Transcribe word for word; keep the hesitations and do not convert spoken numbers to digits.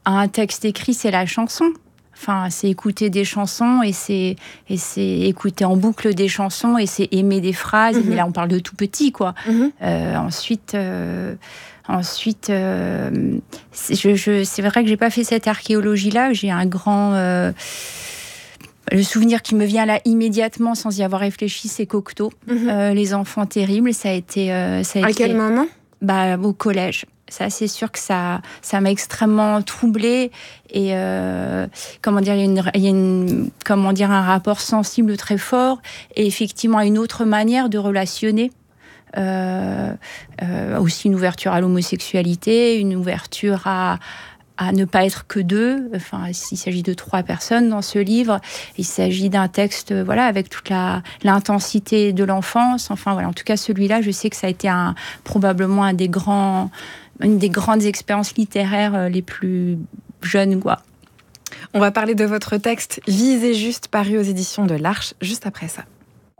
un texte écrit, c'est la chanson. Enfin, c'est écouter des chansons et c'est, et c'est écouter en boucle des chansons et c'est aimer des phrases. Mm-hmm. Mais là, on parle de tout petit, quoi. Mm-hmm. Euh, ensuite, euh, ensuite euh, c'est, je, je, c'est vrai que j'ai pas fait cette archéologie-là. J'ai un grand... Euh, le souvenir qui me vient là immédiatement, sans y avoir réfléchi, c'est Cocteau. Mm-hmm. Euh, les enfants terribles, ça a été... Euh, ça a à été, quel moment ? Bah, au collège. Ça, c'est sûr que ça, ça m'a extrêmement troublée. Et euh, comment dire, il y a, une, il y a une, comment dire, un rapport sensible très fort. Et effectivement, une autre manière de relationner. Euh, euh, aussi une ouverture à l'homosexualité, une ouverture à, à ne pas être que deux. Enfin, il s'agit de trois personnes dans ce livre. Il s'agit d'un texte, voilà, avec toute la, l'intensité de l'enfance. Enfin, voilà. En tout cas, celui-là, je sais que ça a été un, probablement un des grands, une des grandes expériences littéraires les plus jeunes, quoi. On va parler de votre texte Vise et juste, paru aux éditions de l'Arche, juste après ça.